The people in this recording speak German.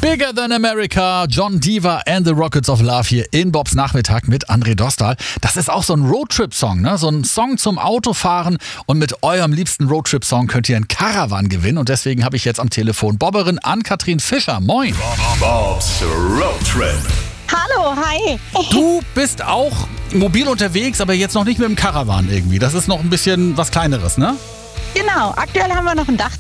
Bigger Than America, John Diva and the Rockets of Love hier in Bobs Nachmittag mit André Dostal. Das ist auch so ein Roadtrip-Song, ne? So ein Song zum Autofahren. Und mit eurem liebsten Roadtrip-Song könnt ihr einen Caravan gewinnen. Und deswegen habe ich jetzt am Telefon Bobberin Ann-Kathrin Fischer. Moin. Bobs Roadtrip. Hallo, hi. Du bist auch mobil unterwegs, aber jetzt noch nicht mit dem Caravan irgendwie. Das ist noch ein bisschen was Kleineres, ne? Genau, aktuell haben wir noch ein Dach